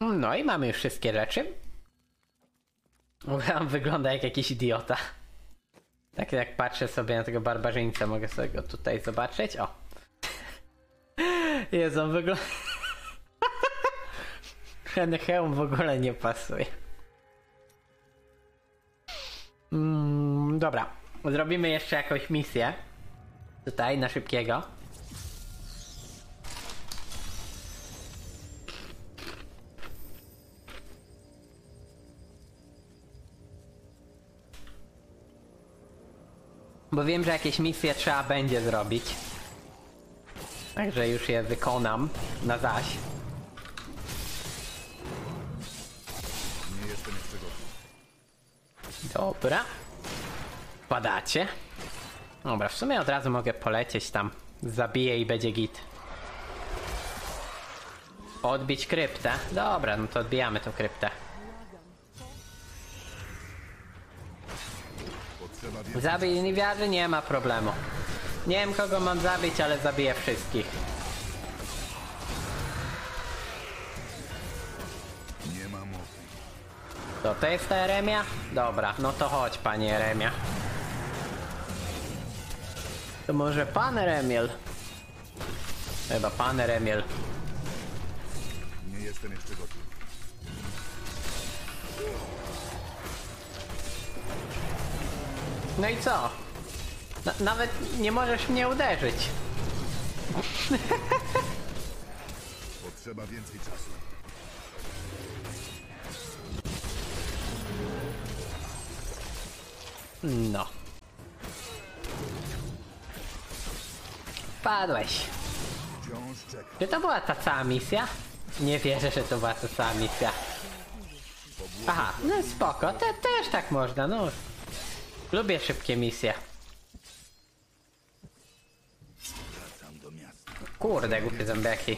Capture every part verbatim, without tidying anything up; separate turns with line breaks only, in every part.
No i mamy już wszystkie rzeczy. On wygląda jak jakiś idiota. Tak jak patrzę sobie na tego barbarzyńca, mogę sobie go tutaj zobaczyć. O. Jezu, on wygląda... Ten hełm w ogóle nie pasuje. Mm, dobra. Zrobimy jeszcze jakąś misję. Tutaj, na szybkiego. Bo wiem, że jakieś misje trzeba będzie zrobić. Także już je wykonam na zaś.
Nie jestem jeszcze gotów.
Dobra. Padacie. Dobra, w sumie od razu mogę polecieć tam. Zabiję i będzie git. Odbić kryptę. Dobra, no to odbijamy tą kryptę.
Potrzeba więcej.
Zabij niewiary, nie ma problemu. Nie wiem kogo mam zabić, ale zabiję wszystkich.
Nie ma mowy.
To to jest ta Eremia? Dobra, no to chodź panie Eremia. To może pan Eremiel? Chyba pan Eremiel.
Nie jestem jeszcze gotów.
No i co? Na nawet nie możesz mnie uderzyć.
Potrzeba więcej czasu.
No. Padłeś.
Wciąż czekam.
Czy to była ta cała misja? Nie wierzę, że to była ta cała misja. Aha, no spoko, Te, też tak można, no. Lubię szybkie misje.
Wracam do miasta.
Kurde, głupie zombiaki.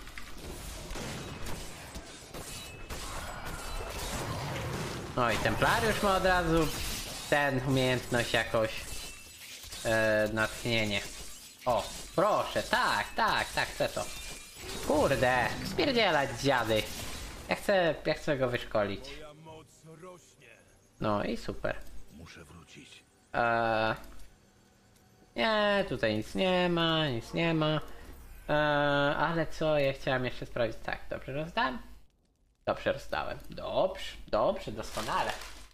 No i Templariusz ma od razu ten umiejętność jakoś e, natchnienie. O, proszę, tak, tak, tak, chcę to. Kurde, spierdzielać dziady. Ja chcę, ja chcę go wyszkolić. No i super.
Muszę wrócić.
Eee, nie, tutaj nic nie ma, nic nie ma. Eee, ale co, ja chciałem jeszcze sprawdzić. Tak, dobrze rozdałem? Dobrze rozdałem. Dobrze, dobrze, doskonale.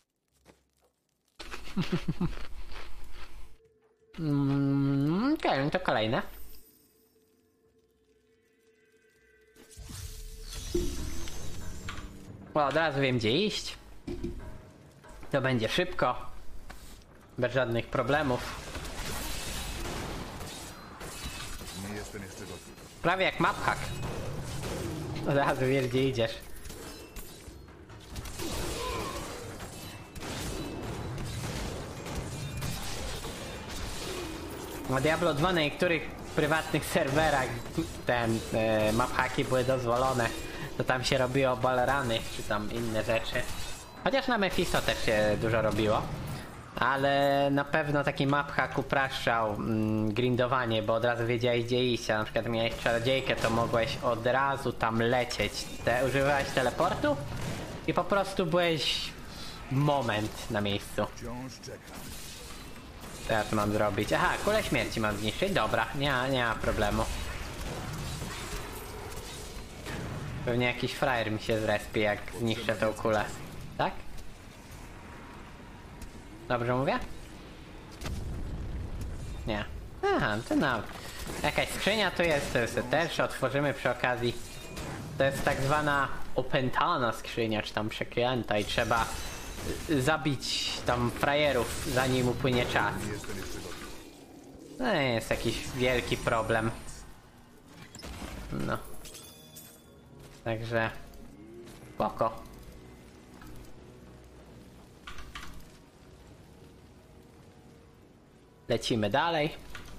mm, Okej, okay, to kolejne. O, od razu wiem gdzie iść. To będzie szybko. Bez żadnych problemów.
Nie jestem jeszcze gotów.
Prawie jak maphack. Od razu wiesz gdzie idziesz. Na Diablo dwa na niektórych prywatnych serwerach ten e, maphacki były dozwolone. To tam się robiło ballerany czy tam inne rzeczy. Chociaż na Mephisto też się dużo robiło. Ale na pewno taki maphack upraszczał mm, grindowanie, bo od razu wiedziałeś gdzie iść. A na przykład miałeś czarodziejkę, to mogłeś od razu tam lecieć. Te, używałeś teleportu i po prostu byłeś moment na miejscu.
Wciąż czekam.
Co ja tu mam zrobić? Aha, kulę śmierci mam zniszczyć? Dobra, nie, nie ma problemu. Pewnie jakiś frajer mi się zrespi jak zniszczę tą kulę. Tak? Dobrze mówię? Nie. Aha, to no. Jakaś skrzynia tu jest, to jest też otworzymy przy okazji. To jest tak zwana opętana skrzynia, czy tam przeklęta i trzeba zabić tam frajerów zanim upłynie czas.
Nie jestem jeszcze gotów.
No nie jest jakiś wielki problem. No. Także spoko. Lecimy dalej.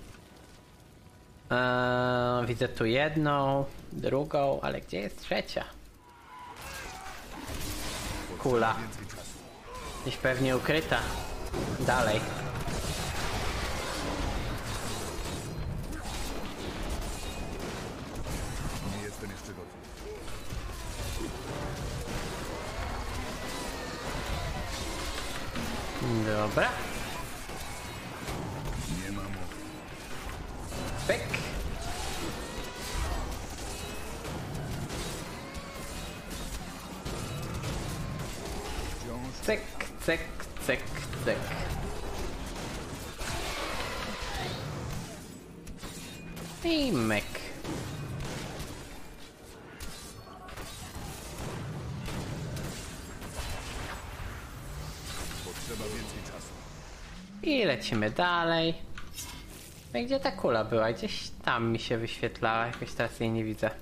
Eee, widzę tu jedną, drugą, ale gdzie jest trzecia? Kula.
Więcej czasu.
Gdzieś pewnie ukryta. Dalej.
Nie jestem jeszcze gotów.
Dobra.
Nie ma mowy.
Pyk.
Wciąż
Cyk, cyk, cyk, cyk. I myk.
potrzeba więcej czasu.
I lecimy dalej. No i gdzie ta kula była? Gdzieś tam mi się wyświetlała, jakoś teraz jej nie widzę.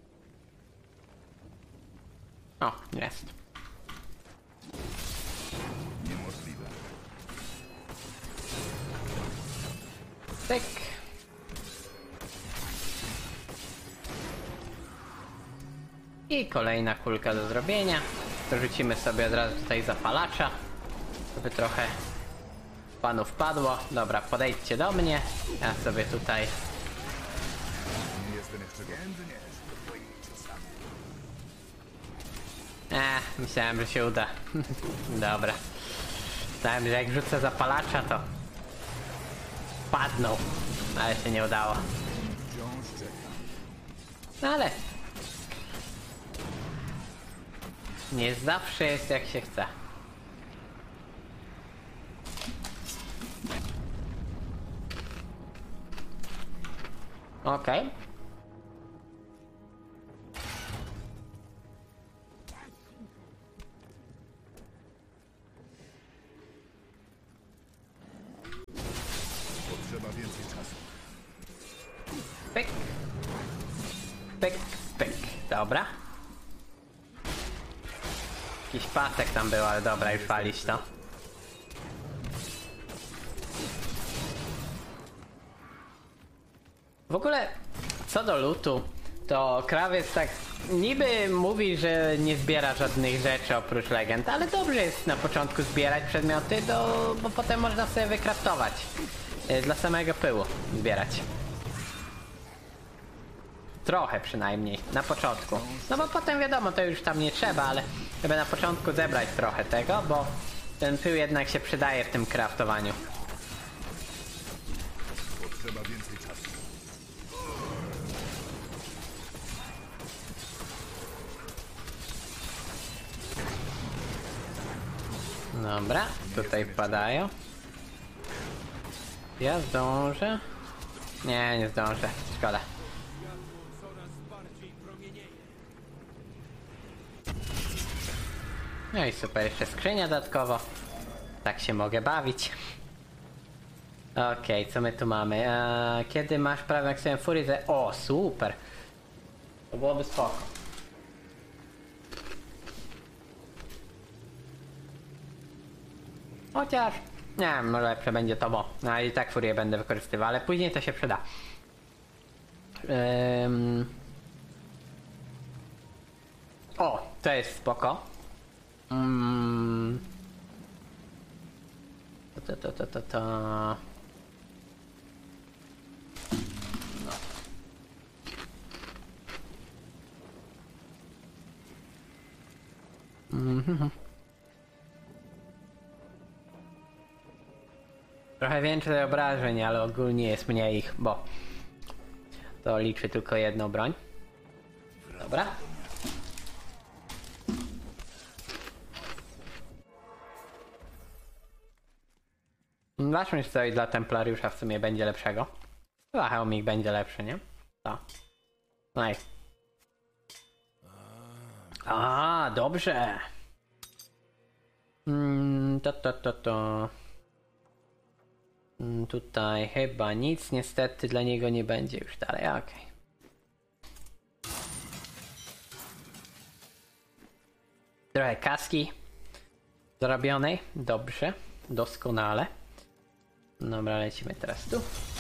O, jest.
Niemożliwe.
Tyk. I kolejna kulka do zrobienia. To rzucimy sobie od razu tutaj zapalacza, żeby trochę panu wpadło. Dobra, podejdźcie do mnie. Ja sobie tutaj...
Nie jestem jeszcze gotów.
Eee, myślałem, że się uda. Dobra. Myślałem, że jak rzucę zapalacza, to padną. Ale się nie udało.
Wciąż czekam.
No ale... nie zawsze jest jak się chce. Okej. Okay.
Potrzeba więcej czasu.
Pyk. Pyk, pyk. Dobra. Jakiś pasek tam był, ale dobra, już walić to. W ogóle, co do lootu, to krawiec tak niby mówi, że nie zbiera żadnych rzeczy oprócz legend, ale dobrze jest na początku zbierać przedmioty, do, bo potem można sobie wykraftować. Yy, Dla samego pyłu zbierać. Trochę przynajmniej, na początku. No bo potem wiadomo, to już tam nie trzeba, ale żeby na początku zebrać trochę tego, bo ten pył jednak się przydaje w tym kraftowaniu.
Potrzeba więcej czasu.
Dobra, tutaj wpadają. Ja zdążę? Nie, nie zdążę, szkoda. No i super, jeszcze skrzynia dodatkowo. Tak się mogę bawić. Okej, okay, co my tu mamy? Eee, kiedy masz prawie jak sobie furię? O, super! To byłoby spoko. Chociaż... nie wiem, może lepsze będzie to, bo... no i tak furię będę wykorzystywał, ale później to się przyda. Um... O, to jest spoko. Mm. To, to, to, to, to. No. Mm-hmm. Trochę więcej obrażeń, ale ogólnie jest mniej ich, bo to liczy tylko jedną broń. Dobra. Zobaczmy, co i dla Templariusza w sumie będzie lepszego. Chyba hełmik będzie lepszy, nie? To. No i. A, dobrze. Mm, to, to, to, to. Mm, tutaj chyba nic niestety dla niego nie będzie już dalej, okej. Okay. Trochę kaski zarobionej, dobrze, doskonale. Dobra, lecimy teraz tu.